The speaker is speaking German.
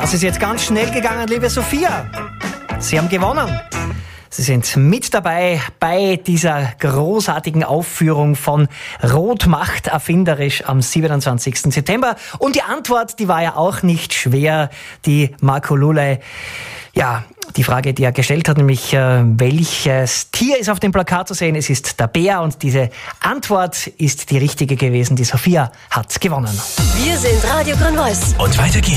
Das ist jetzt ganz schnell gegangen, liebe Sophia. Sie haben gewonnen. Sie sind mit dabei bei dieser großartigen Aufführung von Rot macht erfinderisch am 27. September. Und die Antwort, die war ja auch nicht schwer, die Marco Luley. Ja, die Frage, die er gestellt hat, nämlich welches Tier ist auf dem Plakat zu sehen? Es ist der Bär und diese Antwort ist die richtige gewesen. Die Sophia hat gewonnen. Wir sind Radio Grün-Weiß. Und weiter geht's.